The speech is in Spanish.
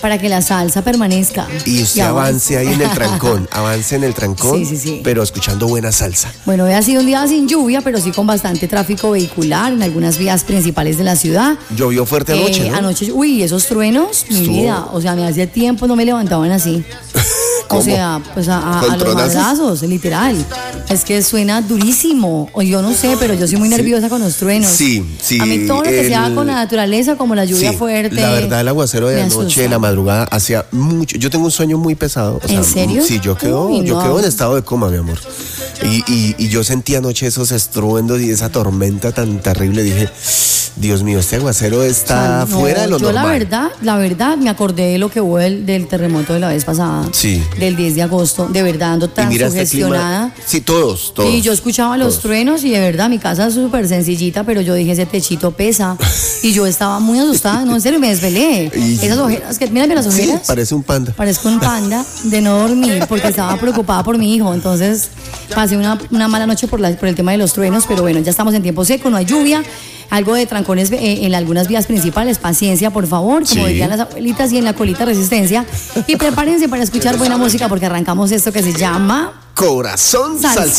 para que la salsa permanezca. Y usted avance ahí en el trancón, avance en el trancón, sí. pero escuchando buena salsa. Bueno, hoy ha sido un día sin lluvia, pero sí con bastante tráfico vehicular en algunas vías principales de la ciudad. Llovió fuerte anoche, ¿no? Anoche, esos truenos, mi vida, o sea, me hacía tiempo no me levantaban así. ¿Cómo? O sea, pues a los madrazos, literal. Es que suena durísimo. O yo no sé, pero yo soy muy nerviosa con los truenos. Sí. A mí todo lo que sea con la naturaleza, como la lluvia fuerte. La verdad, el aguacero de anoche, de la madrugada, hacía mucho. Yo tengo un sueño muy pesado. O sea, ¿en serio? Sí, yo quedo en estado de coma, mi amor. Y yo sentí anoche esos estruendos y esa tormenta tan terrible. Dije, Dios mío, este aguacero está fuera de lo normal. La verdad, me acordé de lo que hubo del terremoto de la vez pasada. Sí. Del 10 de agosto. De verdad, ando tan sugestionada. Sí, todos. Sí, yo escuchaba los truenos y de verdad, mi casa es súper sencillita, pero yo dije, ese techito pesa. Y yo estaba muy asustada, no, en serio, me desvelé. Esas ojeras, mírame las ojeras. Sí, parece un panda. Parezco un panda de no dormir porque estaba preocupada por mi hijo. Entonces, pasé una mala noche por el tema de los truenos, pero bueno, ya estamos en tiempo seco, no hay lluvia. Algo de trancones en algunas vías principales. Paciencia, por favor, como dirían las abuelitas, y en la colita resistencia. Y prepárense para escuchar buena música porque arrancamos esto que se llama Corazón Salsero.